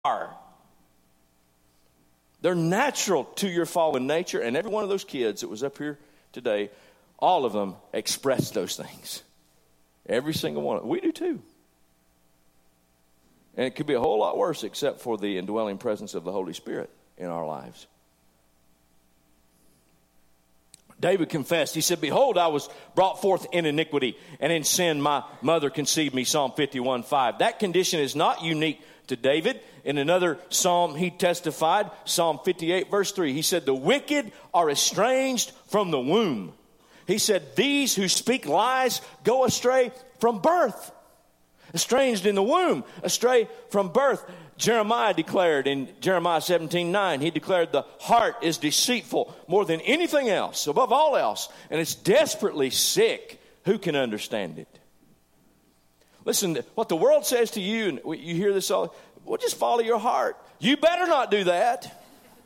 are. They're natural to your fallen nature, and every one of those kids that was up here today, all of them express those things. Every single one. We do too. And it could be a whole lot worse except for the indwelling presence of the Holy Spirit in our lives. David confessed. He said, behold, I was brought forth in iniquity, and in sin my mother conceived me. Psalm 51:5. That condition is not unique to David. In another psalm he testified, Psalm 58 verse 3. He said, the wicked are estranged from the womb. He said, these who speak lies go astray from birth. Estranged in the womb, astray from birth. Jeremiah declared in Jeremiah 17:9, he declared the heart is deceitful more than anything else, above all else, and it's desperately sick. Who can understand it? Listen, what the world says to you, and you hear this all, well, just follow your heart. You better not do that.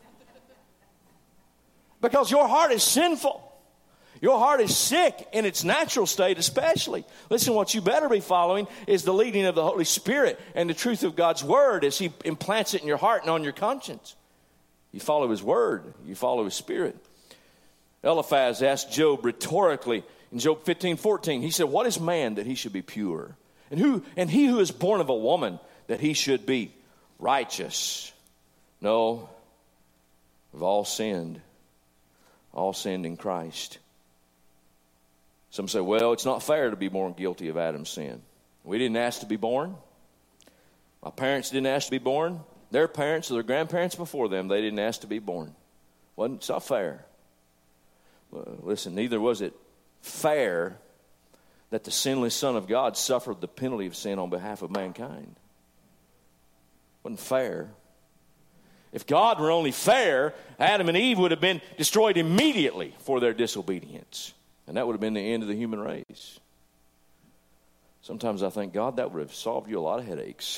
Because your heart is sinful. Your heart is sick in its natural state especially. Listen, what you better be following is the leading of the Holy Spirit and the truth of God's Word as He implants it in your heart and on your conscience. You follow His Word. You follow His Spirit. Eliphaz asked Job rhetorically in Job 15:14. He said, what is man that he should be pure? And he who is born of a woman that he should be righteous? No, we've all sinned in Christ. Some say, well, it's not fair to be born guilty of Adam's sin. We didn't ask to be born. My parents didn't ask to be born. Their parents or their grandparents before them, they didn't ask to be born. It's not fair. Well, listen, neither was it fair that the sinless Son of God suffered the penalty of sin on behalf of mankind. It wasn't fair. If God were only fair, Adam and Eve would have been destroyed immediately for their disobedience. And that would have been the end of the human race. Sometimes I think, God, that would have solved you a lot of headaches.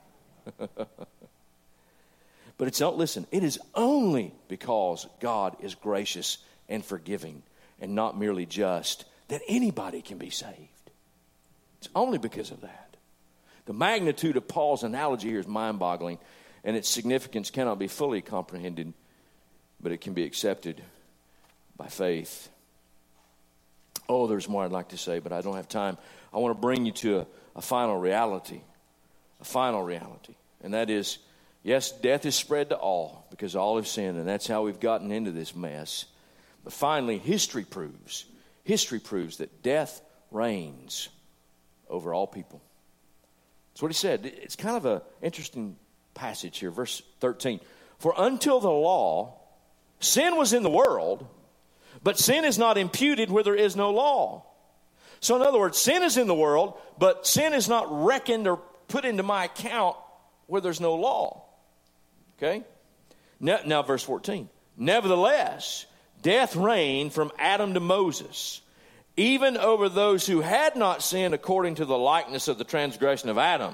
But it's not, listen, it is only because God is gracious and forgiving and not merely just that anybody can be saved. It's only because of that. The magnitude of Paul's analogy here is mind-boggling, and its significance cannot be fully comprehended, but it can be accepted by faith. Oh, there's more I'd like to say, but I don't have time. I want to bring you to a final reality. A final reality. And that is, yes, death is spread to all because all have sinned, and that's how we've gotten into this mess. But finally, history proves that death reigns over all people. That's what he said. It's kind of an interesting passage here, verse 13. For until the law, sin was in the world, but sin is not imputed where there is no law. So in other words, sin is in the world, but sin is not reckoned or put into my account where there's no law. Okay? Now verse 14. Nevertheless, death reigned from Adam to Moses, even over those who had not sinned according to the likeness of the transgression of Adam,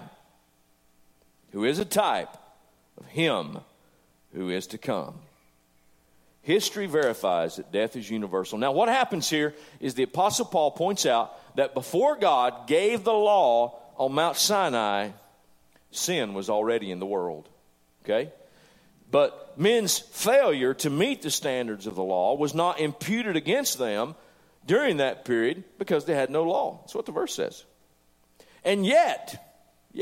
who is a type of him who is to come. History verifies that death is universal. Now, what happens here is the Apostle Paul points out that before God gave the law on Mount Sinai, sin was already in the world. Okay? But men's failure to meet the standards of the law was not imputed against them during that period because they had no law. That's what the verse says. And yet,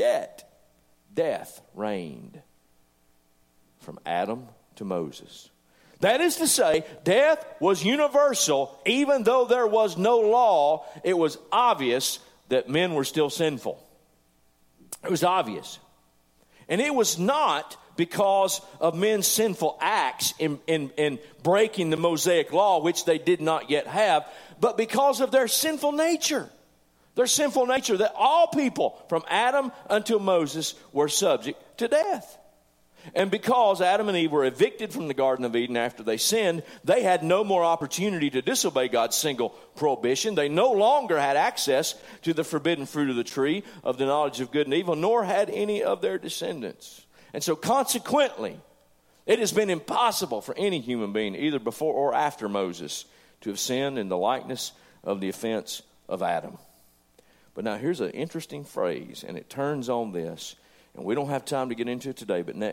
death reigned from Adam to Moses. That is to say, death was universal. Even though there was no law, it was obvious that men were still sinful. It was obvious. And it was not because of men's sinful acts in breaking the Mosaic law, which they did not yet have, but because of their sinful nature. Their sinful nature, that all people from Adam until Moses were subject to death. And because Adam and Eve were evicted from the Garden of Eden after they sinned, they had no more opportunity to disobey God's single prohibition. They no longer had access to the forbidden fruit of the tree of the knowledge of good and evil, nor had any of their descendants. And so consequently, it has been impossible for any human being, either before or after Moses, to have sinned in the likeness of the offense of Adam. But now here's an interesting phrase, and it turns on this. And we don't have time to get into it today, but